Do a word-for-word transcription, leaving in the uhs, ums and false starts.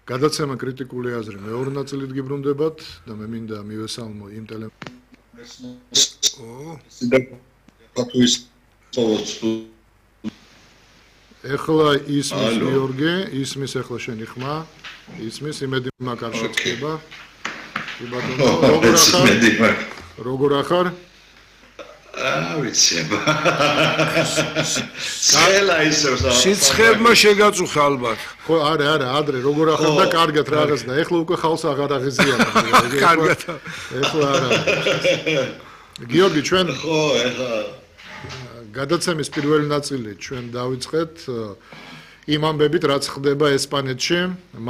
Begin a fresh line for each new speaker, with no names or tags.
გადაცემა კრიტიკული აზრი მეორე ნაწილით გიბრუნდებათ და მე მინდა მივესალმო იმ ტელე ეხლა ისმის გიორგი, ისმის ეხლა შენი ხმა, ისმის იმედი მაგარ შეწება. კი ბატონო, როგორ ახარ? როგორ ახარ?
აა ვიცება. სელა ისევ
სიცხებმა შეგაწუხა ალბათ.
ხო, არა, არა, ადრე როგორ ახარ და კარგად რაღაც და ეხლა უკვე ხალხს აღარ აღიზიანებ.
კარგად.
ეხლა არა. გიორგი, ჩვენ
ხო, ეხლა
გადაცემის პირველი ნაწილი ჩვენ დავიწყეთ იმ ამბებით, რაც ხდება ესპანეთში.